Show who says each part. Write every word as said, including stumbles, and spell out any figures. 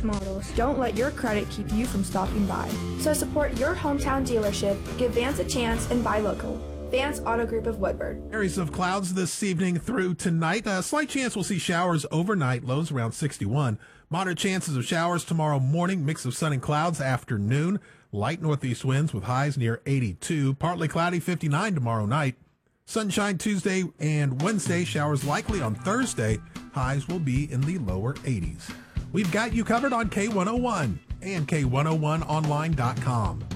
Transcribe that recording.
Speaker 1: models. Don't let your credit keep you from stopping by. So support your hometown dealership, give Vance a chance, and buy local. Vance Auto Group of Woodward.
Speaker 2: Areas of clouds this evening through tonight. A slight chance we'll see showers overnight, lows around sixty-one. Moderate chances of showers tomorrow morning, mix of sun and clouds afternoon. Light northeast winds with highs near eighty-two. Partly cloudy, fifty-nine tomorrow night. Sunshine Tuesday and Wednesday. Showers likely on Thursday. Highs will be in the lower eighties. We've got you covered on K one oh one and K one oh one online dot com.